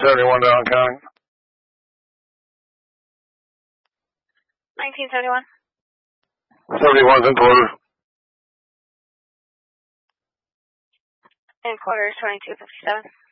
1971 down counting. 1971. 71's in quarters. In quarters, 2257.